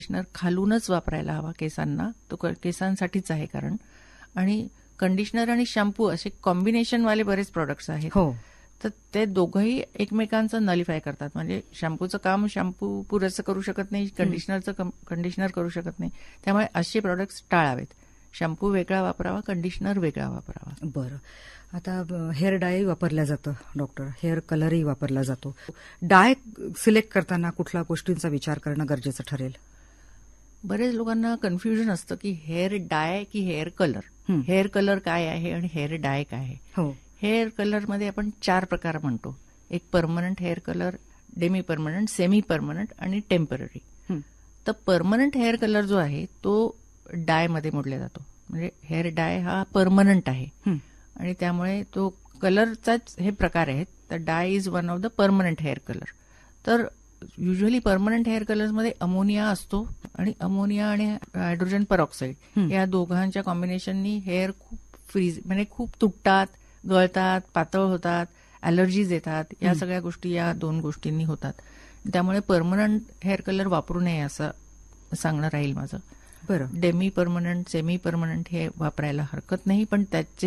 Conditioner खालूनच वापरायला हवा केसांना, तो केसांसाठीच आहे कारण. आणि कंडिशनर आणि शॅम्पू असे कॉम्बिनेशनवाले बरेच प्रोडक्ट्स आहेत. तर ते दोघंही एकमेकांचं नलिफाय करतात. म्हणजे शॅम्पूचं काम शॅम्पू पुरेसं करू शकत नाही, कंडिशनरचं कंडिशनर करू शकत नाही. त्यामुळे असे प्रोडक्ट्स टाळावेत. शॅम्पू वेगळा वापरावा, कंडिशनर वेगळा वापरावा. बरं. आता हेअर डाय वापरला जातं डॉक्टर, हेअर कलरही वापरला जातो. डाय सिलेक्ट करताना कुठल्या गोष्टींचा विचार करणं गरजेचं ठरेल? बरेच लोकांना कन्फ्युजन असतं की हेअर डाय की हेअर कलर. हेअर कलर काय आहे आणि हेअर डाय काय आहे. हेअर कलरमध्ये आपण 4 प्रकार म्हणतो. एक permanent hair colour, Demi permanent, semi permanent आणि टेम्पररी. तर परमनंट हेअर कलर जो आहे तो डायमध्ये मोडला जातो. म्हणजे हेअर डाय हा परमनंट आहे आणि त्यामुळे तो कलरचाच हे प्रकार आहेत. तर डाय is one of the permanent hair colour. तर युजली परमनंट हेअर कलर्समध्ये अमोनिया असतो आणि अमोनिया आणि हायड्रोजन परऑक्साईड या दोघांच्या कॉम्बिनेशननी हेअर खूप फ्रीज म्हणजे खूप तुटतात, गळतात, पातळ होतात, ॲलर्जीज येतात. या सगळ्या गोष्टी या 2 गोष्टींनी होतात. त्यामुळे परमनंट हेअर कलर वापरू नये असं सांगणं राहील माझं. बरं. डेमी परमनंट, सेमी परमनंट हे वापरायला हरकत नाही, पण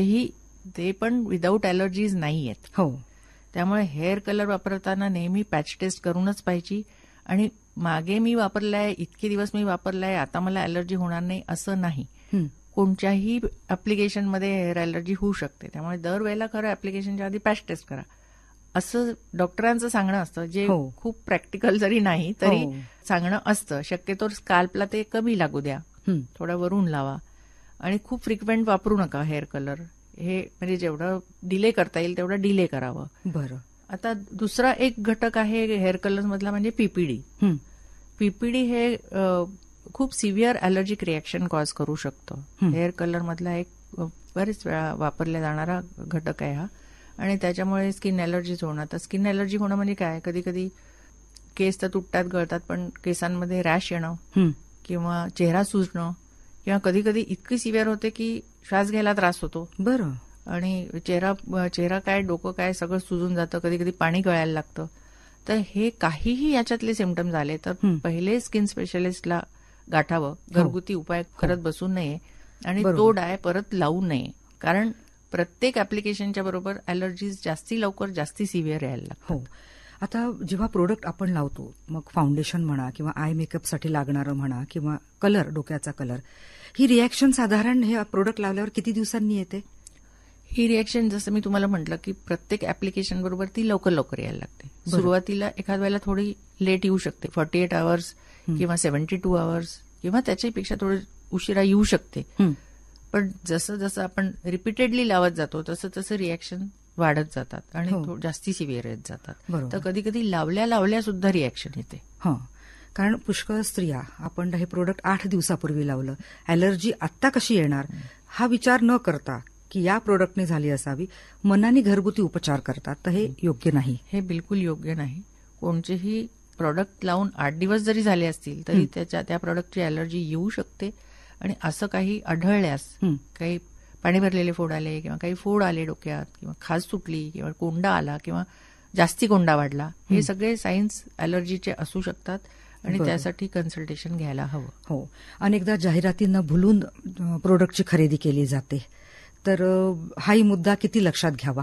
ते पण विदाऊट ॲलर्जीज नाही आहेत. त्यामुळे हेअर कलर वापरताना नेहमी पॅच टेस्ट करूनच पाहिजे. आणि मागे मी वापरलाय, इतके दिवस मी वापरलाय, आता मला ॲलर्जी होणार नाही असं नाही. कोणत्याही ऍप्लिकेशनमध्ये हेअर ॲलर्जी होऊ शकते. त्यामुळे दरवेळेला खरं ऍप्लिकेशनच्या आधी पॅच टेस्ट करा असं डॉक्टरांचं सांगणं असतं, जे खूप प्रॅक्टिकल जरी नाही तरी सांगणं असतं. शक्यतो स्काल्पला ते कमी लागू द्या, थोडा वरून लावा आणि खूप फ्रिक्वेंट वापरू नका हेअर कलर. हे म्हणजे जेवढं डिले करता येईल तेवढं डिले करावं. बरं. आता दुसरा एक घटक आहे हेअर कलर मधला म्हणजे पीपीडी. पीपीडी हे खूप सिव्हिअर ॲलर्जिक रिॲक्शन कॉज करू शकतं. हेअर कलर मधला एक बरेच वेळा वापरला जाणारा घटक आहे हा. आणि त्याच्यामुळे स्किन ॲलर्जीज होणं. तर स्किन ॲलर्जी होणं म्हणजे काय, कधी कधी केस तर तुटतात, गळतात, पण केसांमध्ये रॅश येणं किंवा चेहरा सुजणं किंवा कधी कधी इतकी सिव्हिअर होते की श्वास घ्यायला त्रास होतो. बरं. आणि चेहरा काय, डोकं काय सगळं सुजून जातं, कधी कधी पाणी गळायला लागतं. तर हे काहीही याच्यातले सिम्पटम्स आले तर पहिले स्किन स्पेशलिस्टला गाठावं. घरगुती उपाय करत बसू नये आणि तो डाय परत लावू नये. कारण प्रत्येक ऍप्लिकेशनच्या बरोबर ॲलर्जीज जास्ती लवकर जास्ती सिव्हिअर यायला लागतात. आता जेव्हा प्रोडक्ट आपण लावतो, मग फाउंडेशन म्हणा किंवा आय मेकअपसाठी लागणारं म्हणा किंवा कलर, डोक्याचा कलर, ही रिॲक्शन साधारण हे प्रोडक्ट लावल्यावर किती दिवसांनी येते? ही रिॲक्शन जसं मी तुम्हाला म्हटलं की प्रत्येक ऍप्लिकेशन बरोबर ती लवकर लवकर यायला लागते. सुरुवातीला एखाद वेळेला थोडी लेट येऊ शकते, 48 आवर्स किंवा 72 आवर्स किंवा त्याच्यापेक्षा थोडी उशिरा येऊ शकते. पण जसं जसं आपण रिपीटेडली लावत जातो तसं तसं रिॲक्शन वाढत जातात आणि जास्ती सिव्हिअर येत जातात. तर कधी कधी लावल्या सुद्धा रिॲक्शन येते. कारण पुष्कळ स्त्रिया, आपण हे प्रोडक्ट 8 दिवसापूर्वी लावलं, ॲलर्जी आत्ता कशी येणार हा विचार न करता की या प्रोडक्टने झाली असावी, मनाने घरगुती उपचार करतात. तर हे योग्य नाही. हे बिलकुल योग्य नाही. कोणतेही प्रॉडक्ट लावून 8 दिवस जरी झाले असतील तरी त्या प्रॉडक्टची ॲलर्जी येऊ शकते. आणि असं काही आढळल्यास, काही पाणी भरलेले फोड आले किंवा काही फोड आले डोक्यात किंवा खाज सुटली किंवा कोंडा आला किंवा जास्ती कोंडा वाढला, हे सगळे साईन्स ॲलर्जीचे असू शकतात आणि त्यासाठी कन्सल्टेशन घ्यायला हवं. अनेकदा जाहिरातींना भुलून प्रोडक्टची खरेदी केली जाते. तर हाही मुद्दा किती लक्षात घ्यावा?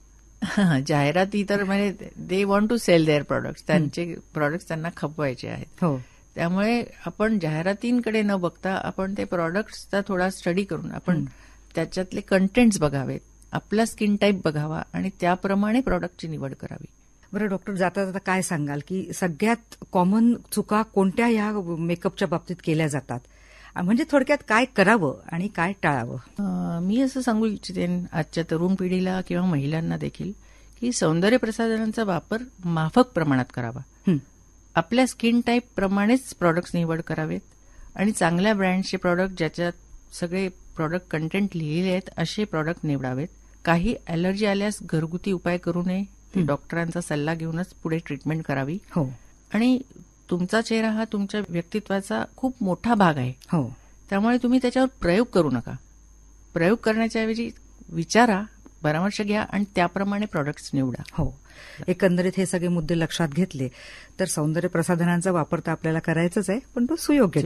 जाहिराती तर म्हणजे they want to sale there products. त्यांचे प्रॉडक्ट्स त्यांना खपवायचे आहेत. त्यामुळे आपण जाहिरातींकडे न बघता आपण ते प्रॉडक्ट्सचा थोडा स्टडी करून आपण त्याच्यातले कंटेंट्स बघावेत, आपला स्किन टाईप बघावा आणि त्याप्रमाणे प्रॉडक्टची निवड करावी. बरं डॉक्टर, जाता जाता काय सांगाल की सगळ्यात कॉमन चुका कोणत्या या मेकअपच्या बाबतीत केल्या जातात? म्हणजे थोडक्यात काय करावं आणि काय टाळावं? मी असं सांगू इच्छिते आजच्या तरुण पिढीला किंवा महिलांना देखील की सौंदर्य प्रसाधनांचा वापर माफक प्रमाणात करावा. आपल्या स्किन टाईप प्रमाणेच प्रॉडक्ट्स निवड करावेत आणि चांगल्या ब्रँडचे प्रॉडक्ट, ज्याच्यात सगळे प्रॉडक्ट कंटेंट लिहिलेले आहेत, असे प्रॉडक्ट निवडावेत. काही ॲलर्जी आल्यास घरगुती उपाय करू नये. डॉक्टरांचा सल्ला घेऊनच पुढे ट्रीटमेंट करावी. आणि तुमचा चेहरा हा तुमच्या व्यक्तित्वाचा खूप मोठा भाग आहे. त्यामुळे तुम्ही त्याच्यावर प्रयोग करू नका. प्रयोग करण्याच्या ऐवजी विचारा, परामर्श घ्या आणि त्याप्रमाणे प्रॉडक्ट्स निवडा. एकंदरीत हे सगळे मुद्दे लक्षात घेतले तर सौंदर्य प्रसाधनांचा वापर तर आपल्याला करायचाच आहे, पण तो सुयोग्य